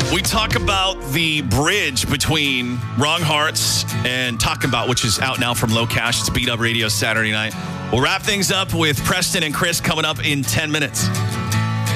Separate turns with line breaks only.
We talk about the bridge between Wrong Hearts and Talking About, which is out now from Low Cash. It's Beat Up Radio Saturday night. We'll wrap things up with Preston and Chris coming up in 10 minutes.